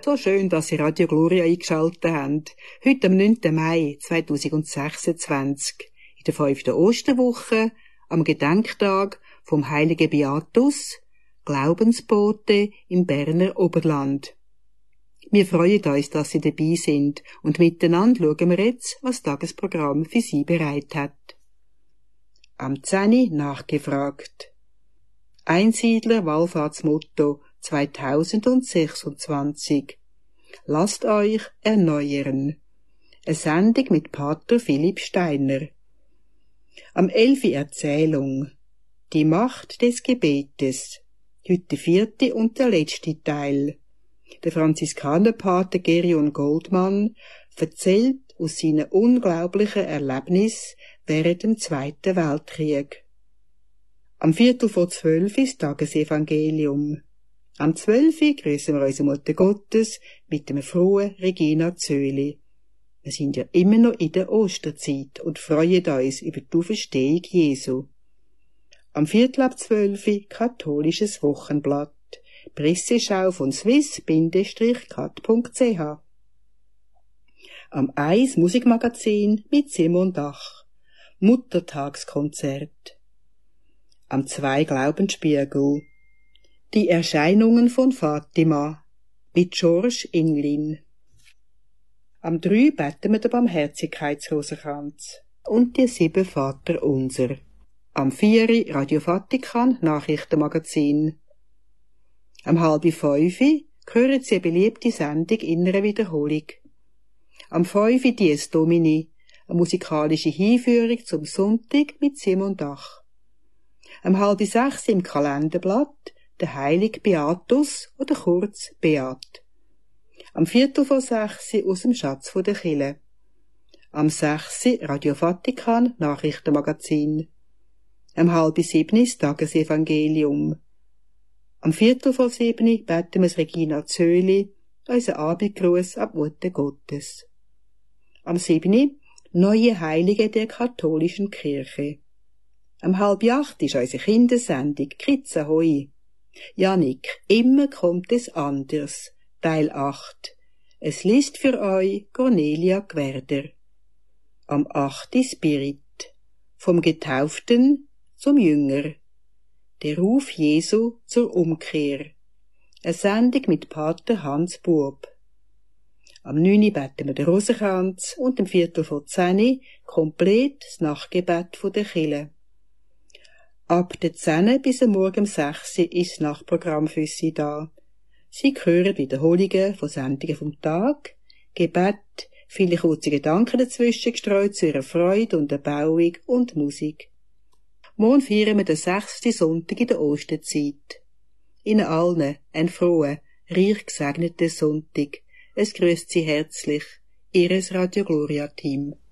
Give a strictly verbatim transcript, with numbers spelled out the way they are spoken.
So schön, dass Sie Radio Gloria eingeschaltet haben. Heute am neunten Mai zweitausendsechsundzwanzig, in der fünften Osterwoche, am Gedenktag vom heiligen Beatus, Glaubensbote im Berner Oberland. Wir freuen uns, dass Sie dabei sind, und miteinander schauen wir jetzt, was das Tagesprogramm für Sie bereit hat. Am zehn nachgefragt. Einsiedler Wallfahrtsmotto zweitausendsechsundzwanzig. Lasst euch erneuern. Eine Sendung mit Pater Philipp Steiner. Am elf Erzählung. Die Macht des Gebetes. Heute der vierte und der letzte Teil. Der Franziskanerpater Gerion Goldmann erzählt aus seinen unglaublichen Erlebnissen während dem Zweiten Weltkrieg. Am Viertel vor zwölf ist Tagesevangelium. Am zwölf grüßen wir unsere Mutter Gottes mit dem frohen Regina Zöli. Wir sind ja immer noch in der Osterzeit und freuen uns über die Auferstehung Jesu. Am Viertel ab zwölf katholisches Wochenblatt. Presseschau von swiss Bindestrich cat punkt c h. Am eins Musikmagazin mit Simon Dach. Muttertagskonzert. Am zwei Glaubensspiegel. Die Erscheinungen von Fatima mit George Inglin. Am drei beten wir den Barmherzigkeitsrosenkranz und die sieben Vaterunser. Am vier Radio Vatikan Nachrichtenmagazin. Am halb fünf hören Sie eine beliebte Sendung in einer Wiederholung. Am fünf Dies Domini, eine musikalische Hinführung zum Sonntag mit Simon Dach. Am halb sechs im Kalenderblatt der heilige Beatus oder kurz Beat. Am Viertel vor sechs aus dem Schatz von der Kirche. Am sechs Radio Vatikan Nachrichtenmagazin. Am halb sieben das Tagesevangelium. Am Viertel vor sieben beten wir Regina Zöli, unser Abendgruß ab Mutter Gottes. Am sieben neue Heilige der katholischen Kirche. Am halb acht ist unsere Kindersendung Kritz Ahoi. Jannik, immer kommt es anders. Teil acht. Es liest für euch Cornelia Gwerder. Am acht Spirit. Vom Getauften zum Jünger. Der Ruf Jesu zur Umkehr. Eine Sendung mit Pater Hans Buob. Am neun beten wir den Rosenkranz und am Viertel vor zehn komplett das Nachtgebet von der Kirche. Ab der zehn bis am Morgen um sechs ist das Nachtprogramm für Sie da. Sie hören Wiederholungen von Sendungen vom Tag, Gebet, viele kurze Gedanken dazwischen gestreut zu Ihrer Freude und Erbauung und Musik. Morgen feiern wir den sechsten Sonntag in der Osterzeit. Ihnen allen einen frohen, reich gesegneten Sonntag. Es grüßt Sie herzlich, Ihres Radio Gloria Team.